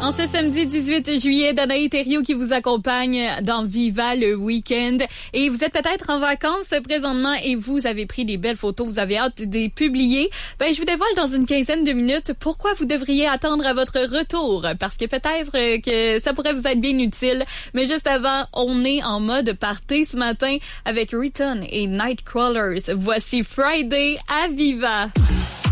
En ce samedi 18 juillet, Danae Thériault qui vous accompagne dans Viva le week-end. Et vous êtes peut-être en vacances présentement et vous avez pris des belles photos, vous avez hâte de les publier. Je vous dévoile dans une quinzaine de minutes pourquoi vous devriez attendre à votre retour. Parce que peut-être que ça pourrait vous être bien utile. Mais juste avant, on est en mode party ce matin avec Riton et Nightcrawlers. Voici Friday à Viva.